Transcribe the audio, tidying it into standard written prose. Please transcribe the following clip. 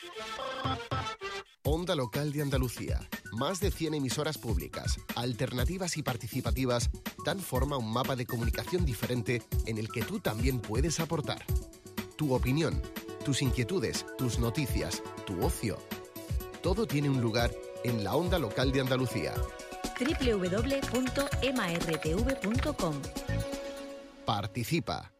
Onda Local de Andalucía. Más de 100 emisoras públicas, alternativas y participativas dan forma a un mapa de comunicación diferente en el que tú también puedes aportar. Tu opinión, tus inquietudes, tus noticias, tu ocio. Todo tiene un lugar en la Onda Local de Andalucía. www.martv.com. Participa.